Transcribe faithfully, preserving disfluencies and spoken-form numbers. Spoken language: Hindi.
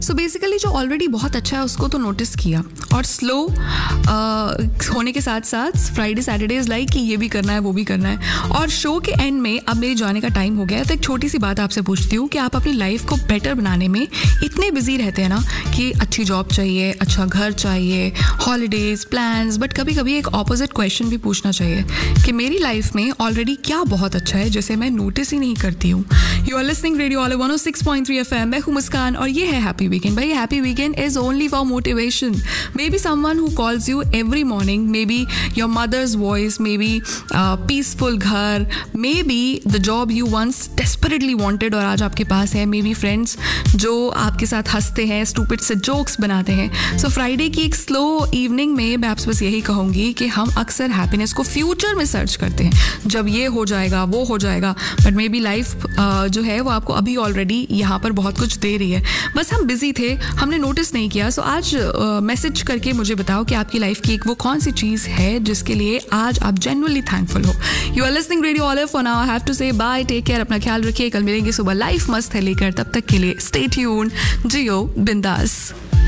सो बेसिकली जो ऑलरेडी बहुत अच्छा है उसको तो नोटिस किया, और स्लो होने के साथ साथ फ्राइडे सैटरडे इज लाइक कि ये भी करना है वो भी करना है। और शो के एंड में अब मेरे जाने का टाइम हो गया है, तो एक छोटी सी बात आपसे पूछती हूँ कि आप अपनी लाइफ को बेटर बनाने में इतने बिजी रहते हैं ना कि अच्छी जॉब चाहिए, अच्छा घर चाहिए, हॉलीडेज प्लान्स, बट कभी कभी एक ऑपोजिट क्वेश्चन भी पूछना चाहिए कि मेरी लाइफ में ऑलरेडी क्या बहुत अच्छा है जिसे मैं नोटिस ही नहीं करती हूँ। You are listening radio all one O six point three F M, मैं हूँ मुस्कान और ये है हैप्पी वीकेंड। भाई happy weekend is only for motivation. May be someone who calls you every morning, may be your mother's voice, may be peaceful घर, may be the job you once desperately wanted और आज आपके पास है, मे बी फ्रेंड्स जो आपके साथ हंसते हैं, स्टूपिड से जोक्स बनाते हैं। सो फ्राइडे की एक स्लो इवनिंग में मैं आपसे बस यही कहूँगी कि हम अक्सर हैप्पीनेस को फ्यूचर में सर्च करते हैं, जब ये हो जाएगा वो हो जाएगा, बट मे बी लाइफ जो है वो आपको अभी ऑलरेडी यहाँ पर बहुत कुछ दे रही है, बस हम बिजी थे, हमने नोटिस नहीं किया। सो so, आज मैसेज uh, करके मुझे बताओ कि आपकी लाइफ की एक वो कौन सी चीज़ है जिसके लिए आज आप जेन्युइनली थैंकफुल हो। You are listening radio all for now, I have to से बाय, टेक केयर, अपना ख्याल रखिए, कल मिलेंगे सुबह। लाइफ मस्त है लेकर, तब तक के लिए स्टे ट्यून्ड, जियो बिंदास।